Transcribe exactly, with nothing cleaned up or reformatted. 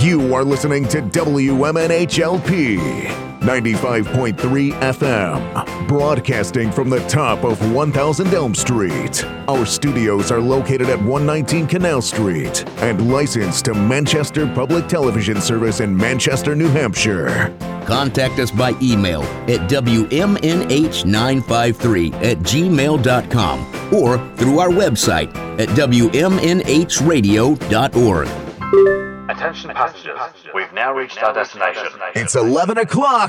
You are listening to W M N H L P ninety-five point three F M, broadcasting from the top of one thousand Elm Street. Our studios are located at one nineteen Canal Street and licensed to Manchester Public Television Service in Manchester, New Hampshire. Contact us by email at W M N H nine five three at gmail dot com or through our website at W M N H radio dot org. Attention passengers, we've now reached our destination. It's eleven o'clock.